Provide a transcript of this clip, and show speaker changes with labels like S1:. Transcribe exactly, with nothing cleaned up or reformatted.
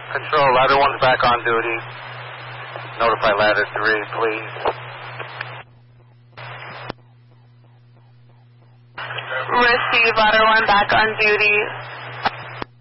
S1: Control, ladder one's back on duty. Notify ladder three, please.
S2: Receive ladder one back on duty.